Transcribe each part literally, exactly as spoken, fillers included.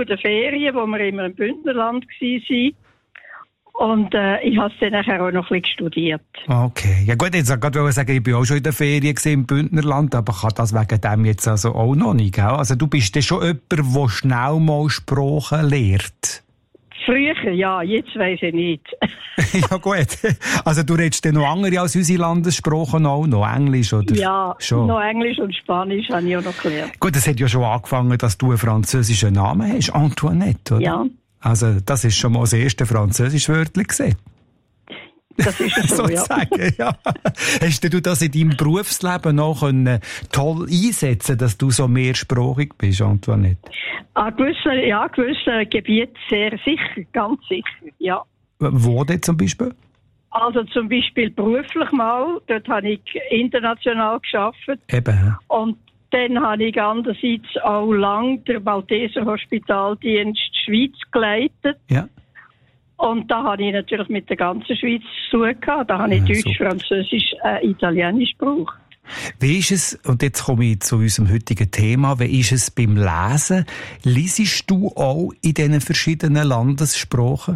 von den Ferien, wo wir immer im Bündnerland waren. Und äh, ich habe es dann nachher auch noch ein bisschen studiert. Okay. Ja gut, jetzt wollte ich sagen, ich bin auch schon in der Ferien im Bündnerland, aber ich kann das wegen dem jetzt also auch noch nicht, gell? Also du bist dann schon jemand, der schnell mal Sprachen lernt. Früher, ja, jetzt weiss ich nicht. Ja gut. Also du redest dann noch andere als unsere Landessprachen auch noch, Englisch oder? Ja, schon. Noch Englisch und Spanisch habe ich auch noch gelernt. Gut, es hat ja schon angefangen, dass du einen französischen Namen hast, Antoinette, oder? Ja. Also das ist schon mal das erste französische Wörtchen gesehen. Das ist es so, ja. ja. Hast du das in deinem Berufsleben noch können toll einsetzen, dass du so mehrsprachig bist, Antoinette? An gewissen, ja, gewissen Gebieten sehr sicher, ganz sicher, ja. Wo denn zum Beispiel? Also zum Beispiel beruflich mal, dort habe ich international gearbeitet. Eben. Und dann habe ich andererseits auch lang den Malteser Hospitaldienst Schweiz geleitet. Ja. Und da habe ich natürlich mit der ganzen Schweiz zu tun gehabt. Da habe ich ja, Deutsch, super. Französisch, äh, Italienisch gebraucht. Wie ist es, und jetzt komme ich zu unserem heutigen Thema, wie ist es beim Lesen? Liesest du auch in diesen verschiedenen Landessprachen?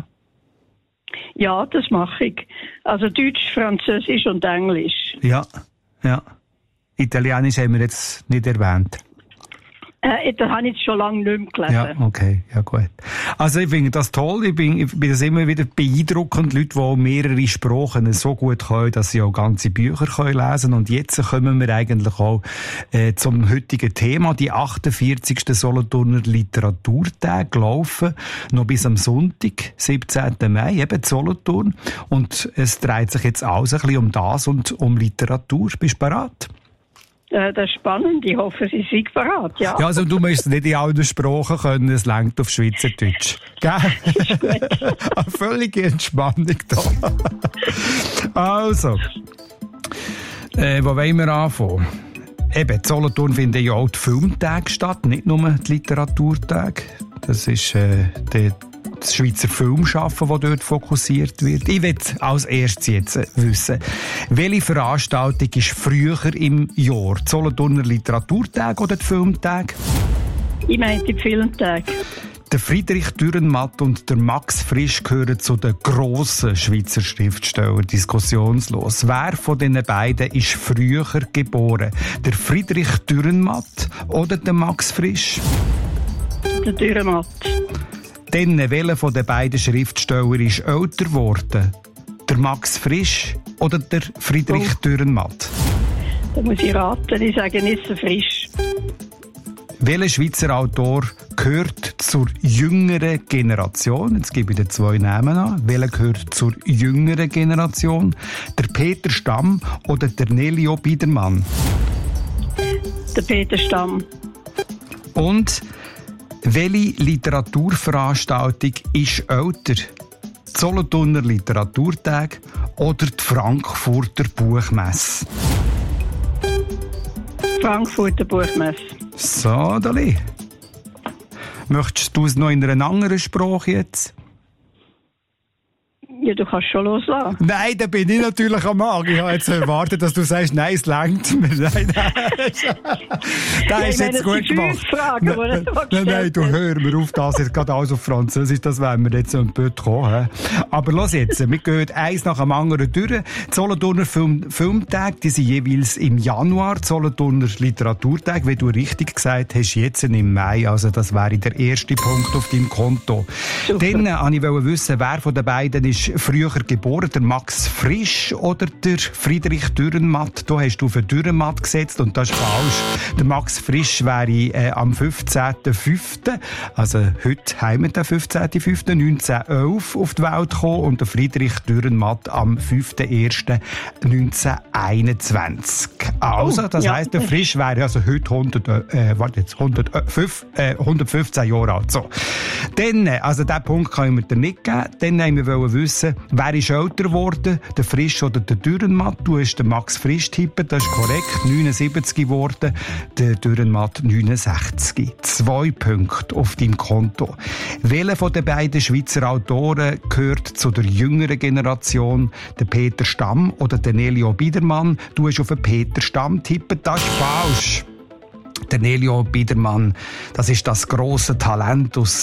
Ja, das mache ich. Also Deutsch, Französisch und Englisch. Ja, ja. Italienisch haben wir jetzt nicht erwähnt. Äh, da habe ich schon lange nicht mehr gelesen. Ja, okay, ja gut. Also ich finde das toll, ich bin, ich bin das immer wieder beeindruckend, Leute, die mehrere Sprachen so gut können, dass sie auch ganze Bücher können lesen. Und jetzt kommen wir eigentlich auch äh, zum heutigen Thema. Die achtundvierzigsten Solothurner Literaturtage laufen noch bis am Sonntag, siebzehnten Mai, eben Solothurn. Und es dreht sich jetzt alles ein bisschen um das und um Literatur. Bist du bereit? Das ist spannend. Ich hoffe, Sie sind bereit, ja. Ja, also du musst nicht in allen Sprachen können, es reicht auf Schweizerdeutsch. Gell? Eine völlige Entspannung da. Also, äh, wo wollen wir anfangen? Eben, in Solothurn finden ja auch die Filmtage statt, nicht nur die Literaturtage. Das ist äh, der das Schweizer Filmschaffen, das dort fokussiert wird. Ich will als erstes jetzt wissen, welche Veranstaltung ist früher im Jahr? Die Solothurner Literaturtage oder die Filmtage? Ich meine die Filmtage. Der Friedrich Dürrenmatt und der Max Frisch gehören zu den grossen Schweizer Schriftstellern, diskussionslos. Wer von diesen beiden ist früher geboren? Der Friedrich Dürrenmatt oder der Max Frisch? Der Dürrenmatt. Dann, welcher von den beiden Schriftstellern ist älter geworden? Der Max Frisch oder der Friedrich oh. Dürrenmatt? Da muss ich raten, ich sage nicht so Frisch. Welcher Schweizer Autor gehört zur jüngeren Generation? Jetzt gebe ich dir zwei Namen an. Welcher gehört zur jüngeren Generation? Der Peter Stamm oder der Nelio Biedermann? Der Peter Stamm. Und welche Literaturveranstaltung ist älter? Die Solothurner Literaturtage oder die Frankfurter Buchmesse? Frankfurter Buchmesse. So, Dali. Möchtest du es noch in einer anderen Sprache jetzt? Ja, du kannst schon loslassen. Nein, da bin ich natürlich am Arg. Ich habe jetzt erwartet, dass du sagst, nein, es reicht mir. Nein, nein. Das ist jetzt gut gemacht. Frage, nein, nein, nein, du hör mir auf, das jetzt gerade alles auf Französisch, das werden wir jetzt so ein bisschen kommen. Aber los jetzt, wir gehen eins nach dem anderen durch. Die Solothurner Film, Filmtage, die sind jeweils im Januar, die Solothurner Literaturtage, wie du richtig gesagt hast, jetzt im Mai. Also das wäre der erste Punkt auf deinem Konto. Super. Dann äh, wollte ich wissen, wer von den beiden ist früher geboren, der Max Frisch oder der Friedrich Dürrenmatt? Da hast du für Dürrenmatt gesetzt und das ist falsch. Der Max Frisch wäre äh, am fünfzehnten fünften also heute haben wir den fünfzehnten fünften neunzehnhundertelf auf die Welt gekommen und der Friedrich Dürrenmatt am fünften ersten neunzehnhunderteinundzwanzig. Also, das oh, ja. heisst, der Frisch wäre also heute hundert, äh, warte jetzt, hundertfünf, äh, hundertfünfzehn Jahre alt. So. Dann, also diesen Punkt können wir dir nicht geben. Dann wollen wir wissen, wer ist älter geworden, der Frisch oder der Dürrenmatt? Du hast den Max Frisch tippen, das ist korrekt, neunundsiebzig geworden, der Dürrenmatt neunundsechzig. Zwei Punkte auf deinem Konto. Welcher von den beiden Schweizer Autoren gehört zu der jüngeren Generation, der Peter Stamm oder der Nelio Biedermann? Du hast auf den Peter Stamm tippen, das ist falsch. Der Nelio Biedermann, das ist das grosse Talent aus